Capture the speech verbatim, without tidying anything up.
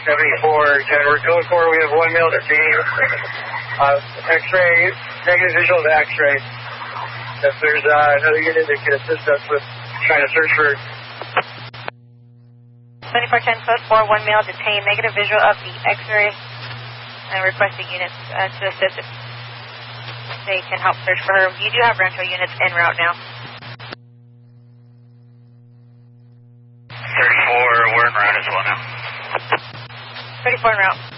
seventy-four ten, we're code four, we have one male detained. Uh, X-ray, negative visual of the X-ray. If there's uh, another unit that can assist us with trying to search for... twenty-four ten, code four, one male detained, negative visual of the X-ray, and requesting units uh, to assist if they can help search for her. You do have Rancho units en route now. thirty-four, we're en route as well now. thirty-four en route.